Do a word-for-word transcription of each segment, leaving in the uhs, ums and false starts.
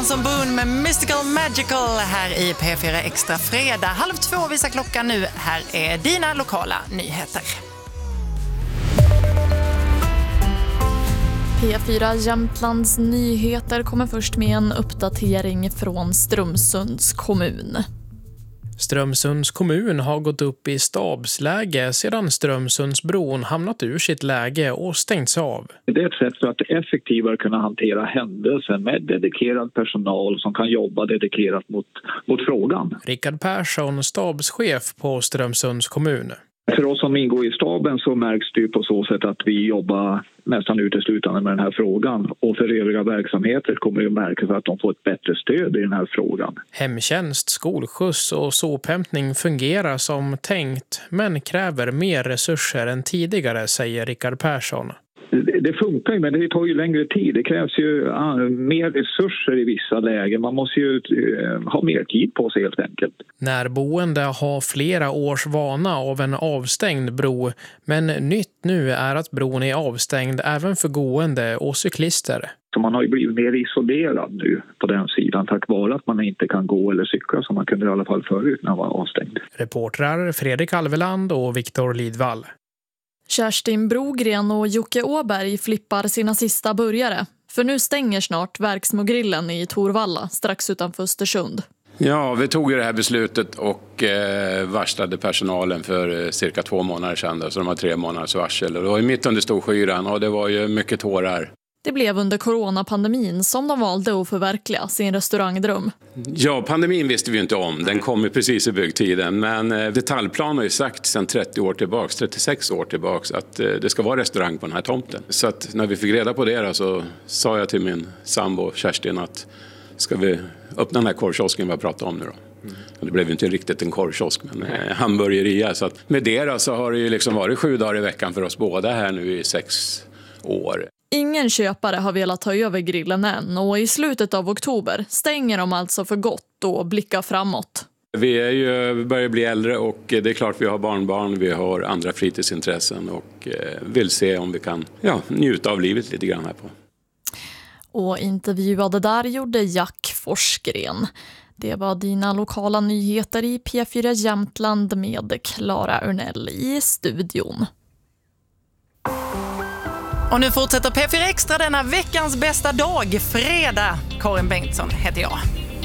Boone med Mystical Magical här i P fyra Extra fredag. Halv två visar klockan nu. Här är dina lokala nyheter. P fyra Jämtlands nyheter kommer först med en uppdatering från Strömsunds kommun. Strömsunds kommun har gått upp i stabsläge sedan Strömsundsbron hamnat ur sitt läge och stängts av. Det är ett sätt för att effektivare kunna hantera händelsen med dedikerad personal som kan jobba dedikerat mot, mot frågan. Rickard Persson, stabschef på Strömsunds kommun. För oss som ingår i staben så märks det på så sätt att vi jobbar nästan uteslutande med den här frågan. Och för övriga verksamheter kommer det att märkas att de får ett bättre stöd i den här frågan. Hemtjänst, skolskjuts och sophämtning fungerar som tänkt men kräver mer resurser än tidigare, säger Rickard Persson. Det funkar ju, men det tar ju längre tid. Det krävs ju mer resurser i vissa lägen. Man måste ju ha mer tid på sig helt enkelt. Närboende har flera års vana av en avstängd bro, men nytt nu är att bron är avstängd även för gående och cyklister. Så man har ju blivit mer isolerad nu på den sidan tack vare att man inte kan gå eller cykla som man kunde i alla fall förut när man var avstängd. Reportrar Fredrik Alveland och Viktor Lidvall. Kerstin Brogren och Jocke Åberg flippar sina sista burgare. För nu stänger snart Verksmogrillen i Torvalla, strax utanför Östersund. Ja, vi tog ju det här beslutet och eh, varslade personalen för eh, cirka två månader sedan. Då, så de har tre månaders varsel. Och det var ju mitt under Storskyran och det var ju mycket tårar. Det blev under coronapandemin som de valde att förverkliga sin restaurangdröm. Ja, pandemin visste vi inte om. Den kom ju precis i byggtiden. Men eh, detaljplan har ju sagt sedan trettio år tillbaks, trettiosex år tillbaks att eh, det ska vara restaurang på den här tomten. Så att när vi fick reda på det då, så sa jag till min sambo Kerstin att ska vi öppna den här korvkiosken vi pratade om nu då. Mm. Det blev ju inte riktigt en korvkiosk men eh, hamburgeria. Så att med det då, så har det ju liksom varit sju dagar i veckan för oss båda här nu i sex år. Ingen köpare har velat ta över grillen än och i slutet av oktober stänger de alltså för gott och blickar framåt. Vi är ju, vi börjar bli äldre och det är klart vi har barnbarn, vi har andra fritidsintressen och vill se om vi kan ja, njuta av livet lite grann här på. Och intervjuade där gjorde Jack Forsgren. Det var dina lokala nyheter i P fyra Jämtland med Clara Örnell i studion. Och nu fortsätter P fyra Extra denna veckans bästa dag, fredag. Karin Bengtsson heter jag.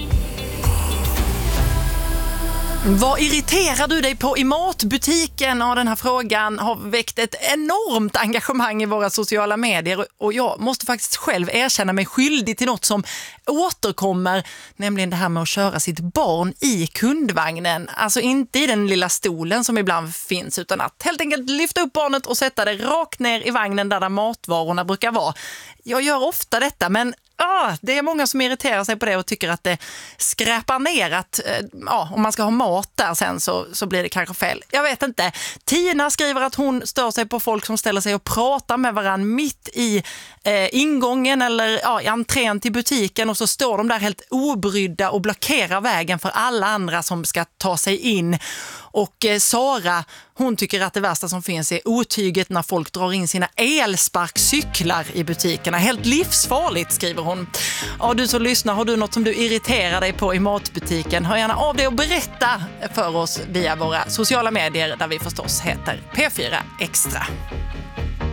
Vad irriterar du dig på i matbutiken? Och den här frågan har väckt ett enormt engagemang i våra sociala medier. Och jag måste faktiskt själv erkänna mig skyldig till något som återkommer. Nämligen det här med att köra sitt barn i kundvagnen. Alltså inte i den lilla stolen som ibland finns. Utan att helt enkelt lyfta upp barnet och sätta det rakt ner i vagnen där, där matvarorna brukar vara. Jag gör ofta detta men... Ah, det är många som irriterar sig på det och tycker att det skräpar ner att eh, ja, om man ska ha mat där sen så, så blir det kanske fel. Jag vet inte. Tina skriver att hon stör sig på folk som ställer sig och pratar med varandra mitt i eh, ingången eller ja, i entrén till butiken och så står de där helt obrydda och blockerar vägen för alla andra som ska ta sig in. Och eh, Sara, hon tycker att det värsta som finns är otyget när folk drar in sina elsparkcyklar i butikerna. Helt livsfarligt, skriver hon. Ja, du som lyssnar, har du något som du irriterar dig på i matbutiken? Hör gärna av dig och berätta för oss via våra sociala medier där vi förstås heter P fyra Extra.